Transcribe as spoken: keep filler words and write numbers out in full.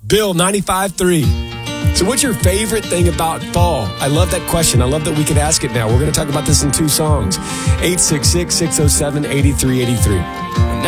Bill, ninety-five three. So what's your favorite thing about fall? I love that question. I love that we could ask it now. We're going to talk about this in two songs. eight six six, six oh seven, eight three eight three.